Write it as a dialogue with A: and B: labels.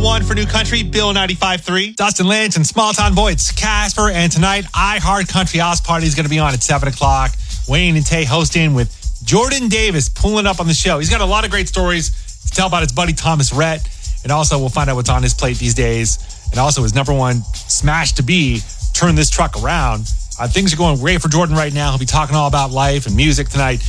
A: 101 for New Country, Bill 95.3. Dustin Lynch and Small Town Voids, Casper. And tonight, I Heart Country House Party is going to be on at 7 o'clock. Wayne and Tay hosting with Jordan Davis pulling up on the show. He's got a lot of great stories to tell about his buddy Thomas Rhett. And also, we'll find out what's on his plate these days. And also, his number one smash to be, turn this truck around. Things are going great for Jordan right now. He'll be talking all about life and music tonight.